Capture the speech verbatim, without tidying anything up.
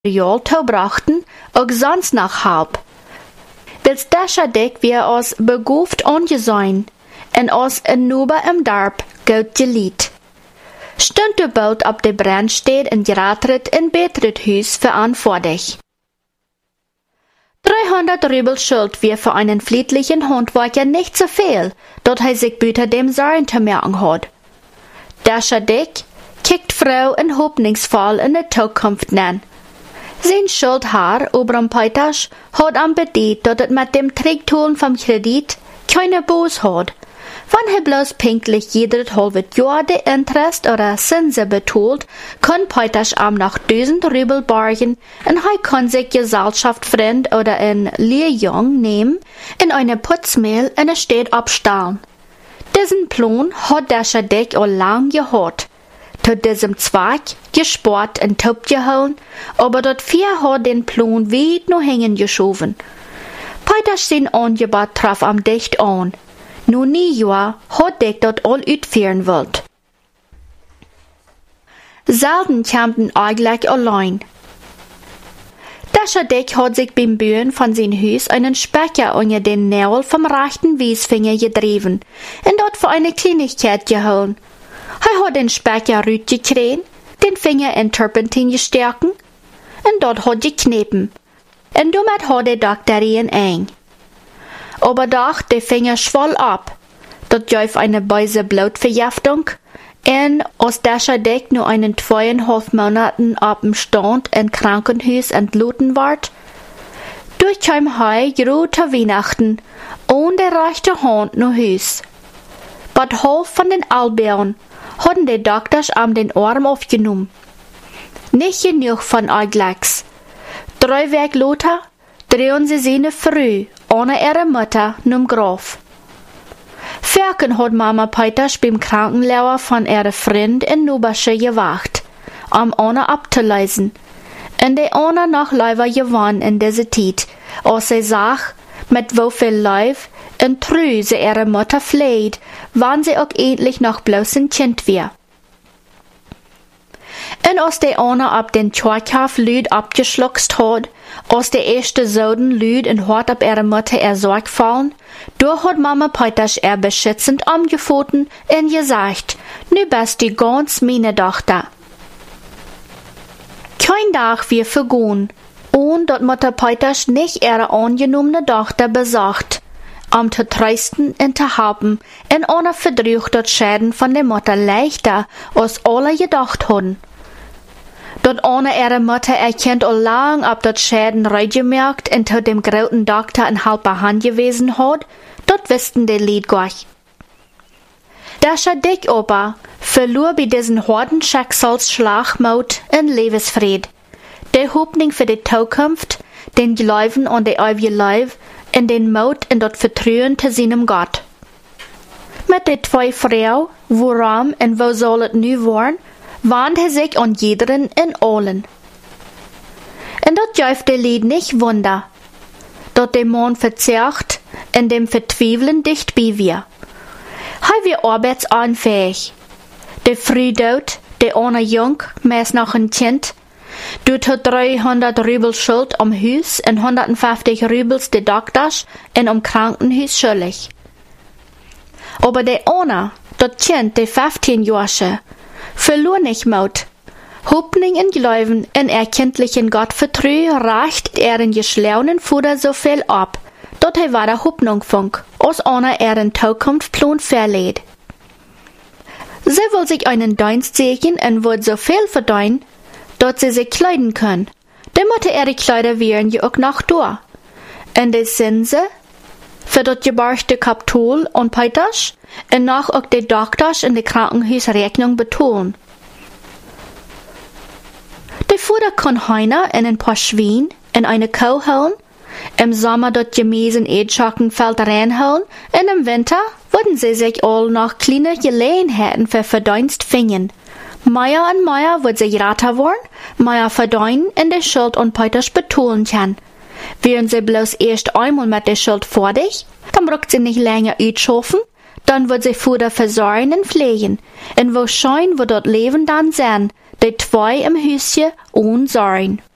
Rialto brachten, auch sonst noch halb. Wils dascha dick wir aus beguft ongesein, en aus en nuba im Darb gut geliet. Stund de boot op de brandsteed in Geratrit in Betrithus verantwortlich. dreihundert Rubel Schuld wir für einen friedlichen Handwerker nicht so viel, dort er sich büter dem Sorgen zu merken hat. Dascha dick kickt Frau in hoffnungsvoll in der Zukunft nan. Sein Schuldhaar oberam Peitasch hat am bedient, dat het mit dem Trägtun vom Kredit keine Bos hat. Wenn er bloß pinklich jedes halbe Jahr de Interest oder Zinse betult, kann Peitasch am noch tausend Rubel borgen und er kann sich Gesellschaftfreund oder ein Lehrjung nehmen, in eine Putzmehl in der Stadt abstahlen. Diesen Plan hat der Schadik auch lang gehört. Zu diesem Zweck gespart und Taub gehauen, aber dort vier hat den Plan weit noch hängen geschoben. Peitasch sein Angebot traf am dicht an. Nun nie Jahr hat dich dort all utführen wollt. Selten kämpften eigentlich allein. Der Schadik hat sich beim Bühen von sein Haus einen Specker unter den Nägel vom rechten Wiesfinger gedreven und dort für eine Kleinigkeit geholt. Er hat den Specker rüt gekriegt, den Finger in Turpentin gestärken und dort hat geknepen. Und damit hat der Doktor ihn eng. Aber doch, der Finger schwoll ab. Dort jäuf eine böse Blutvergiftung und aus der Schadik nur einen zweieinhalb Monaten ab dem Stand im Krankenhaus entluten ward, durchkam er große Weihnachten und der rechte Hand nach Haus. Bad halb von den Albären hatten die Doktors am den Arm aufgenommen. Nicht genug von Euglex. Drei Weg Lothar drehen sie seine früh, ohne ihre Mutter, num Graf. Ferken hat Mama Peitasch beim Krankenlauer von ihrer Freund in Nubasche gewacht, um ohne abzuleisen. Und die ohne noch Leiber gewann in dieser Zeit, als sie sah, mit wo viel Leib und trü sie ihre Mutter fleht, wann sie auch endlich noch bloß ein Kind wär. Und als die ohne ab den Tschorkhof Lüd abgeschluckt hat, als die erste Soden Lüd in Hort ab ihre Mutter ersorgt fallen, durch hat Mama Peitasch er beschützend angefoten und gesagt, nu bist die ganz meine Tochter. Kein Tag wir vergehen, und dort Mutter Peitasch nicht ihre angenommene Tochter besorgt, um zu trösten und zu haben, und ohne Verdruch dort Schäden von der Mutter leichter, als alle gedacht hatten. Dort ohne ihre Mutter erkennt auch lang, ob dort Schäden reingemerkt und zu dem grauten Doktor in halber Hand gewesen hat, dort wussten die Lied gleich. Der Schadik aber verlor bei diesen harten Schicksalsschlag Mut in Lebensfried. Der Hoffnung für die Zukunft, den Glauben an die ewige Leib und den Mut in dort Vertrauen zu seinem Gott. Mit den zwei Frauen, woran und wo soll es nu werden, warnt er sich an jederen in allen. Und dort jäuft der Lied nicht Wunder, dort der Mann verzerrt, in dem Verzweifeln dicht bei wir. Hei wir arbeitsanfähig. Der Frühdot, der ohne Jung, meist noch ein Kind, du hat dreihundert Rubel Schuld am Haus und hundertfünfzig Rubels de Doktors und am Krankenhaus schuldig. Aber der ohne, dort Kind, der fünfzehn Jahre, verlor nicht Mut. Hoffnung in Glauben in erkenntlichen Gottvertrau reicht er in geschlaunen Fuder so viel ab, dort er war der Hoffnung funk, als ohne er in Zukunftsplan verlädt. Sie will sich einen Dienst sehen und wird so viel verdienen, dort sie sich kleiden können. Dann mütte ihre Kleider wären ja auch noch da. Und die Zinse für dort gebarchte Kapital und Peitasch und noch auch die Doktors in die Krankenhausrechnung betonen. Die Futter kann heiner in ein paar Schwein in eine Kuh holen, im Sommer dort Gemüse Edschakenfeld reinholen, und im Winter würden sie sich all noch kleine Gelegenheiten für Verdienst finden. Meier und Meier wird sie rater worden, Meier verdienen in der Schuld und Peitasch betonen kann. Wären sie bloß erst einmal mit der Schuld fertig, dann braucht sie nicht länger utschaffen, dann wird sie Futter versorgen und pflegen, und wahrscheinlich wird dort Leben dann sein, die zwei im Hüschen und sorgen.